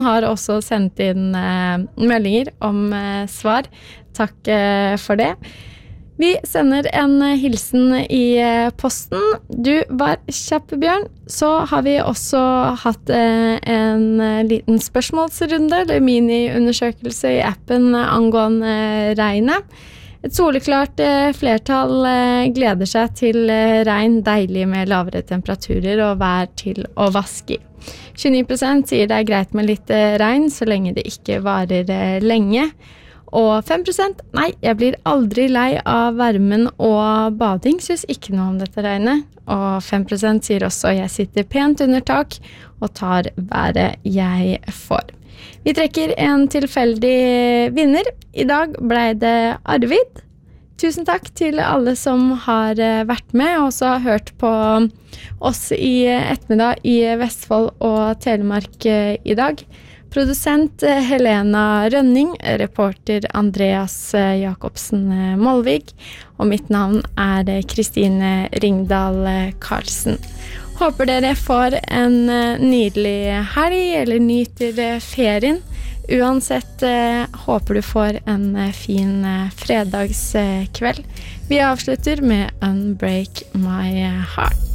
har også sendt inn meldinger om svar. Takk for det. Vi sender en hilsen i posten. Du var kjapp, Bjørn. Så har vi også hatt en liten spørsmålsrunde, eller mini-undersøkelse i appen angående regnet. Et soleklart flertall gleder seg til regn, deilig med lavere temperaturer og vær til å vaske i. 29% sier det greit med litt regn, så lenge det ikke varer lenge. Og 5%, nei, jeg blir aldri lei av varmen og bading, synes ikke noe om dette regnet. Og 5% sier også, jeg sitter pent under tak og tar været jeg får. Vi trekker en tilfeldig vinner. I dag ble det Arvid. Tusen takk til alle som har vært med og også har hørt på oss i ettermiddag i Vestfold og Telemark i dag. Produsent Helena Rønning, reporter Andreas Jakobsen Molvig, og mitt navn Kristine Ringdal Karlsen. Håper dere får en nydelig helg, eller nyter ferien. Uansett, håper du får en fin fredagskveld. Vi avslutter med Unbreak My Heart.